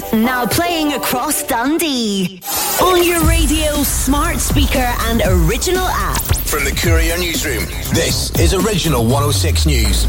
Now playing across Dundee. On your radio, smart speaker and original app. From the Courier Newsroom, this is Original 106 News.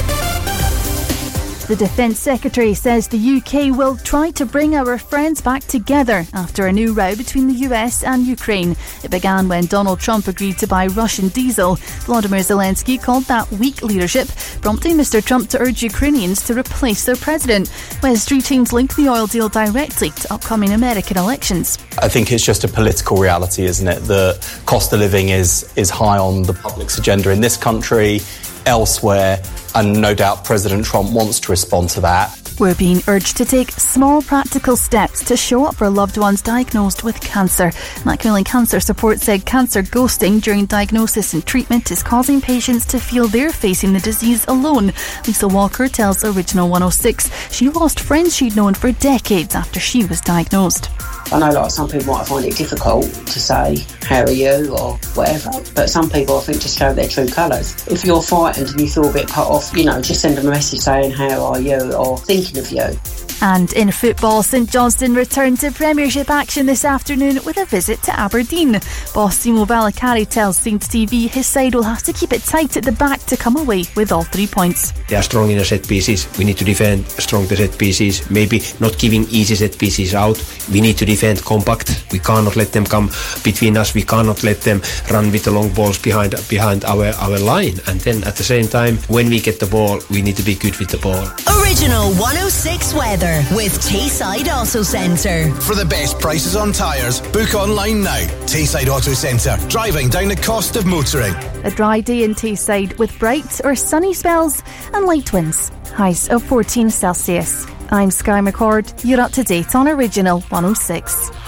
The Defence Secretary says the UK will try to bring our friends back together after a new row between the US and Ukraine. It began when Donald Trump agreed to buy Russian diesel. Volodymyr Zelensky called that weak leadership, prompting Mr Trump to urge Ukrainians to replace their president. Wes Street teams link the oil deal directly to upcoming American elections. I think it's just a political reality, isn't it? The cost of living is high on the public's agenda in this country, elsewhere, and no doubt President Trump wants to respond to that. We're being urged to take small practical steps to show up for loved ones diagnosed with cancer. Macmillan Cancer Support said cancer ghosting during diagnosis and treatment is causing patients to feel they're facing the disease alone. Lisa Walker tells Original 106 she lost friends she'd known for decades after she was diagnosed. I know like some people might find it difficult to say, how are you, or whatever, but some people I think just show their true colours. If you're frightened and you feel a bit cut off, just send them a message saying how are you, or thinking of you. And in football, St Johnstone returned to Premiership action this afternoon with a visit to Aberdeen. Boss Simo Valakari tells Saints TV his side will have to keep it tight at the back to come away with all 3 points. They are strong in the set pieces. We need to defend strong the set pieces. Maybe not giving easy set pieces out. We need to defend compact. We cannot let them come between us. We cannot let them run with the long balls behind our line. And then at the same time, when we get the ball, we need to be good with the ball. Original 106 weather with Tayside Auto Centre. For the best prices on tyres, book online now. Tayside Auto Centre, driving down the cost of motoring. A dry day in Tayside with bright or sunny spells and light winds. Highs of 14 Celsius. I'm Sky McCord. You're up to date on Original 106.